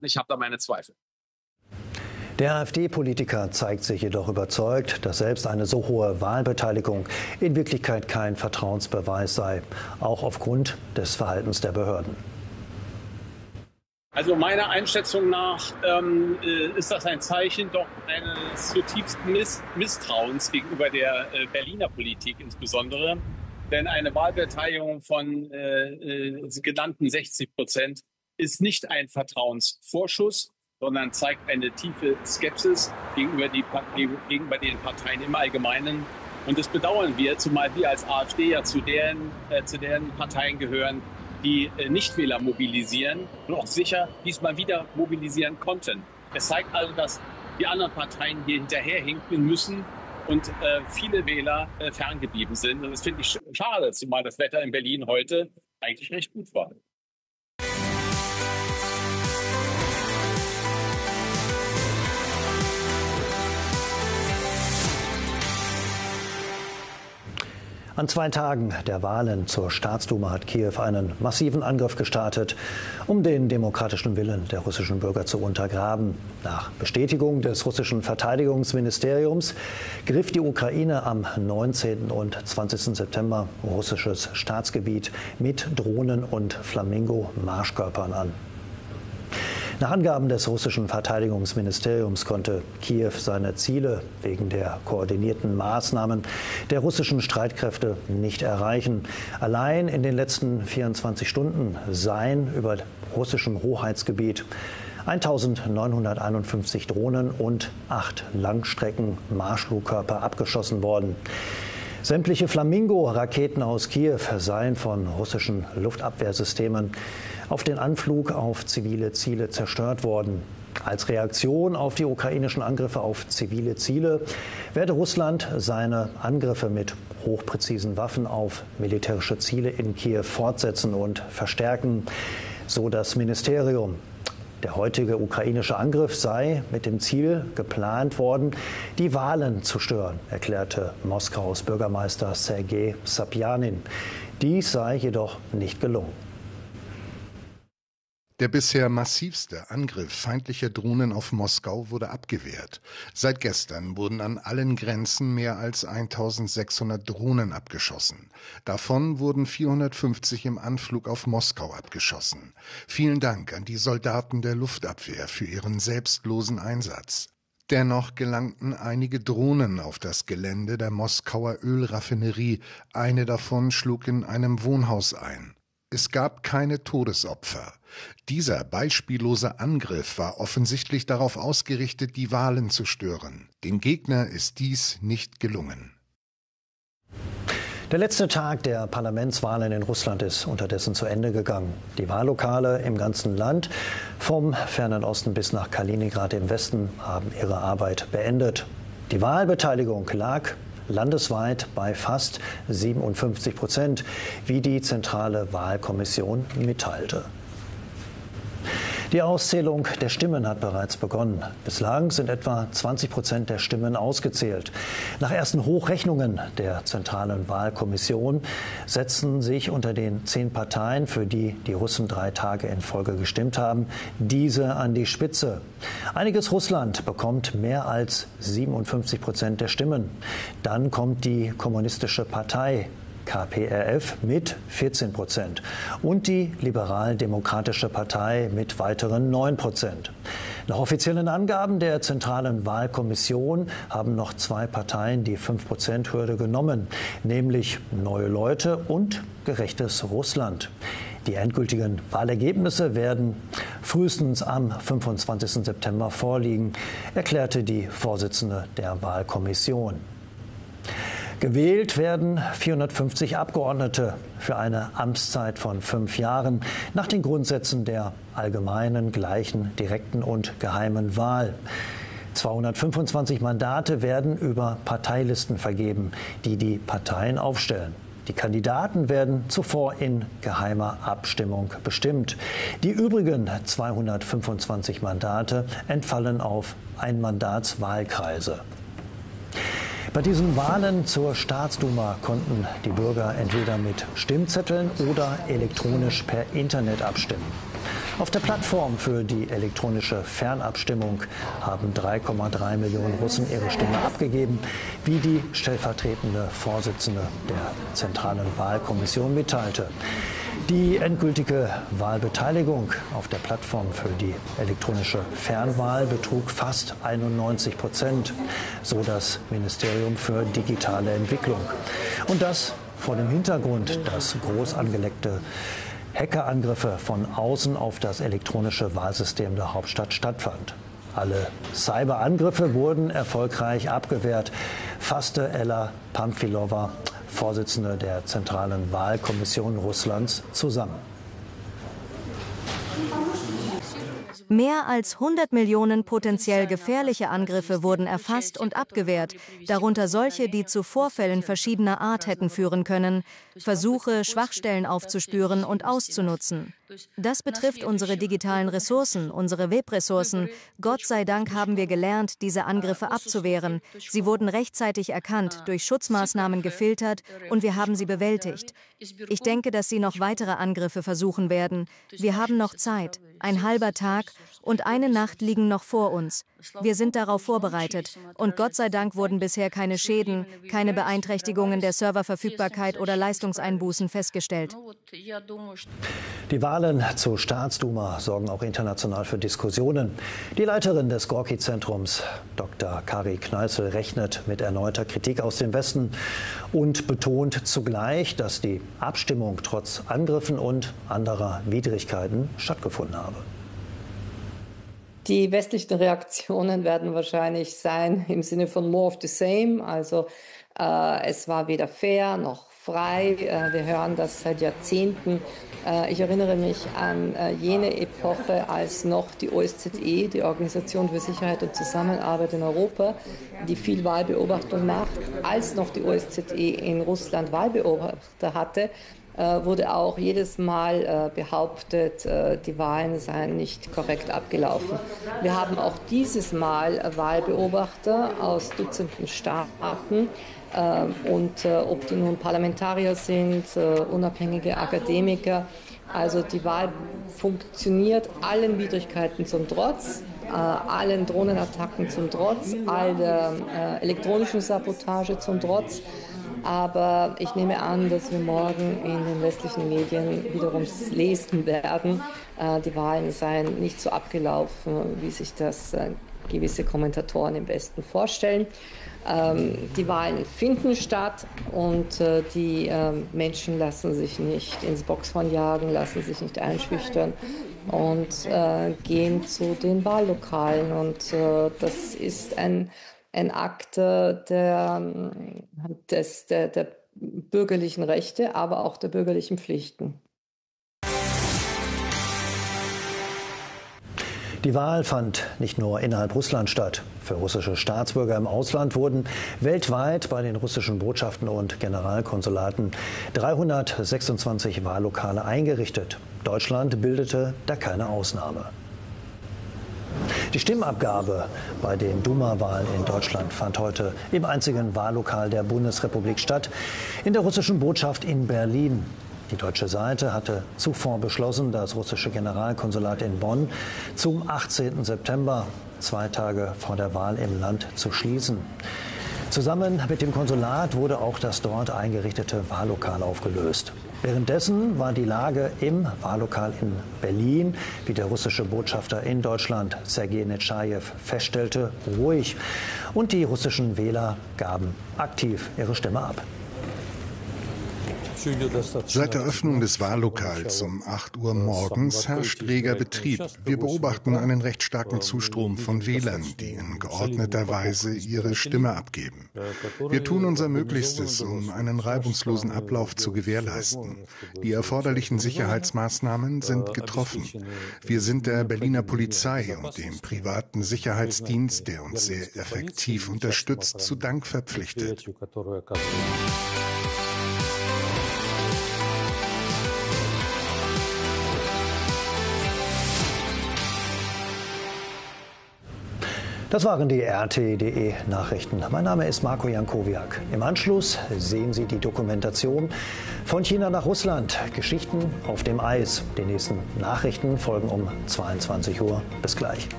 Ich habe da meine Zweifel. Der AfD-Politiker zeigt sich jedoch überzeugt, dass selbst eine so hohe Wahlbeteiligung in Wirklichkeit kein Vertrauensbeweis sei, auch aufgrund des Verhaltens der Behörden. Also meiner Einschätzung nach ist das ein Zeichen doch eines zutiefsten Misstrauens gegenüber der Berliner Politik insbesondere. Denn eine Wahlbeteiligung von genannten 60% ist nicht ein Vertrauensvorschuss, sondern zeigt eine tiefe Skepsis gegenüber den Parteien im Allgemeinen. Und das bedauern wir, zumal wir als AfD ja zu deren Parteien gehören, die Nichtwähler mobilisieren und auch sicher diesmal wieder mobilisieren konnten. Es zeigt also, dass die anderen Parteien hier hinterherhinken müssen und viele Wähler ferngeblieben sind. Und das finde ich schade, zumal das Wetter in Berlin heute eigentlich recht gut war. An 2 Tagen der Wahlen zur Staatsduma hat Kiew einen massiven Angriff gestartet, um den demokratischen Willen der russischen Bürger zu untergraben. Nach Bestätigung des russischen Verteidigungsministeriums griff die Ukraine am 19. und 20. September russisches Staatsgebiet mit Drohnen und Flamingo-Marschkörpern an. Nach Angaben des russischen Verteidigungsministeriums konnte Kiew seine Ziele wegen der koordinierten Maßnahmen der russischen Streitkräfte nicht erreichen. Allein in den letzten 24 Stunden seien über russischem Hoheitsgebiet 1951 Drohnen und 8 Langstrecken-Marschflugkörper abgeschossen worden. Sämtliche Flamingo-Raketen aus Kiew seien von russischen Luftabwehrsystemen auf den Anflug auf zivile Ziele zerstört worden. Als Reaktion auf die ukrainischen Angriffe auf zivile Ziele werde Russland seine Angriffe mit hochpräzisen Waffen auf militärische Ziele in Kiew fortsetzen und verstärken, so das Ministerium. Der heutige ukrainische Angriff sei mit dem Ziel geplant worden, die Wahlen zu stören, erklärte Moskaus Bürgermeister Sergei Sobjanin. Dies sei jedoch nicht gelungen. Der bisher massivste Angriff feindlicher Drohnen auf Moskau wurde abgewehrt. Seit gestern wurden an allen Grenzen mehr als 1600 Drohnen abgeschossen. Davon wurden 450 im Anflug auf Moskau abgeschossen. Vielen Dank an die Soldaten der Luftabwehr für ihren selbstlosen Einsatz. Dennoch gelangten einige Drohnen auf das Gelände der Moskauer Ölraffinerie. Eine davon schlug in einem Wohnhaus ein. Es gab keine Todesopfer. Dieser beispiellose Angriff war offensichtlich darauf ausgerichtet, die Wahlen zu stören. Dem Gegner ist dies nicht gelungen. Der letzte Tag der Parlamentswahlen in Russland ist unterdessen zu Ende gegangen. Die Wahllokale im ganzen Land, vom fernen Osten bis nach Kaliningrad im Westen, haben ihre Arbeit beendet. Die Wahlbeteiligung lag landesweit bei fast 57%, wie die Zentrale Wahlkommission mitteilte. Die Auszählung der Stimmen hat bereits begonnen. Bislang sind etwa 20% der Stimmen ausgezählt. Nach ersten Hochrechnungen der Zentralen Wahlkommission setzen sich unter den 10 Parteien, für die die Russen 3 Tage in Folge gestimmt haben, diese an die Spitze. Einiges Russland bekommt mehr als 57% der Stimmen. Dann kommt die Kommunistische Partei KPRF mit 14% und die Liberal-Demokratische Partei mit weiteren 9%. Nach offiziellen Angaben der Zentralen Wahlkommission haben noch 2 Parteien die 5%-Hürde genommen, nämlich Neue Leute und Gerechtes Russland. Die endgültigen Wahlergebnisse werden frühestens am 25. September vorliegen, erklärte die Vorsitzende der Wahlkommission. Gewählt werden 450 Abgeordnete für eine Amtszeit von 5 Jahren nach den Grundsätzen der allgemeinen, gleichen, direkten und geheimen Wahl. 225 Mandate werden über Parteilisten vergeben, die die Parteien aufstellen. Die Kandidaten werden zuvor in geheimer Abstimmung bestimmt. Die übrigen 225 Mandate entfallen auf Einmandatswahlkreise. Bei diesen Wahlen zur Staatsduma konnten die Bürger entweder mit Stimmzetteln oder elektronisch per Internet abstimmen. Auf der Plattform für die elektronische Fernabstimmung haben 3,3 Millionen Russen ihre Stimme abgegeben, wie die stellvertretende Vorsitzende der Zentralen Wahlkommission mitteilte. Die endgültige Wahlbeteiligung auf der Plattform für die elektronische Fernwahl betrug fast 91%, so das Ministerium für digitale Entwicklung. Und das vor dem Hintergrund, dass groß angelegte Hackerangriffe von außen auf das elektronische Wahlsystem der Hauptstadt stattfand. Alle Cyberangriffe wurden erfolgreich abgewehrt, fasste Ella Pamfilova, Vorsitzende der Zentralen Wahlkommission Russlands, zusammen. Mehr als 100 Millionen potenziell gefährliche Angriffe wurden erfasst und abgewehrt, darunter solche, die zu Vorfällen verschiedener Art hätten führen können, Versuche, Schwachstellen aufzuspüren und auszunutzen. Das betrifft unsere digitalen Ressourcen, unsere Webressourcen. Gott sei Dank haben wir gelernt, diese Angriffe abzuwehren. Sie wurden rechtzeitig erkannt, durch Schutzmaßnahmen gefiltert und wir haben sie bewältigt. Ich denke, dass sie noch weitere Angriffe versuchen werden. Wir haben noch Zeit. Ein halber Tag und eine Nacht liegen noch vor uns. Wir sind darauf vorbereitet. Und Gott sei Dank wurden bisher keine Schäden, keine Beeinträchtigungen der Serververfügbarkeit oder Leistungseinbußen festgestellt. Die Wahlen zur Staatsduma sorgen auch international für Diskussionen. Die Leiterin des Gorki-Zentrums, Dr. Kari Kneißl, rechnet mit erneuter Kritik aus dem Westen und betont zugleich, dass die Abstimmung trotz Angriffen und anderer Widrigkeiten stattgefunden habe. Die westlichen Reaktionen werden wahrscheinlich sein im Sinne von more of the same. Also es war weder fair noch frei. Wir hören das seit Jahrzehnten. Ich erinnere mich an jene Epoche, als noch die OSZE, die Organisation für Sicherheit und Zusammenarbeit in Europa, die viel Wahlbeobachtung macht, als noch die OSZE in Russland Wahlbeobachter hatte, wurde auch jedes Mal behauptet, die Wahlen seien nicht korrekt abgelaufen. Wir haben auch dieses Mal Wahlbeobachter aus Dutzenden Staaten. Und ob die nun Parlamentarier sind, unabhängige Akademiker. Also die Wahl funktioniert allen Widrigkeiten zum Trotz, allen Drohnenattacken zum Trotz, all der elektronischen Sabotage zum Trotz. Aber ich nehme an, dass wir morgen in den westlichen Medien wiederum lesen werden, die Wahlen seien nicht so abgelaufen, wie sich das gewisse Kommentatoren im Westen vorstellen. Die Wahlen finden statt und die Menschen lassen sich nicht ins Boxhorn jagen, lassen sich nicht einschüchtern und gehen zu den Wahllokalen. Und das ist ein Akt der bürgerlichen Rechte, aber auch der bürgerlichen Pflichten. Die Wahl fand nicht nur innerhalb Russlands statt. Für russische Staatsbürger im Ausland wurden weltweit bei den russischen Botschaften und Generalkonsulaten 326 Wahllokale eingerichtet. Deutschland bildete da keine Ausnahme. Die Stimmabgabe bei den Duma-Wahlen in Deutschland fand heute im einzigen Wahllokal der Bundesrepublik statt, in der russischen Botschaft in Berlin. Die deutsche Seite hatte zuvor beschlossen, das russische Generalkonsulat in Bonn zum 18. September, 2 Tage vor der Wahl im Land, zu schließen. Zusammen mit dem Konsulat wurde auch das dort eingerichtete Wahllokal aufgelöst. Währenddessen war die Lage im Wahllokal in Berlin, wie der russische Botschafter in Deutschland Sergei Netschajew feststellte, ruhig. Und die russischen Wähler gaben aktiv ihre Stimme ab. Seit der Öffnung des Wahllokals um 8 Uhr morgens herrscht reger Betrieb. Wir beobachten einen recht starken Zustrom von Wählern, die in geordneter Weise ihre Stimme abgeben. Wir tun unser Möglichstes, um einen reibungslosen Ablauf zu gewährleisten. Die erforderlichen Sicherheitsmaßnahmen sind getroffen. Wir sind der Berliner Polizei und dem privaten Sicherheitsdienst, der uns sehr effektiv unterstützt, zu Dank verpflichtet. Das waren die RT.de Nachrichten. Mein Name ist Marco Jankowiak. Im Anschluss sehen Sie die Dokumentation Von China nach Russland. Geschichten auf dem Eis. Die nächsten Nachrichten folgen um 22 Uhr. Bis gleich.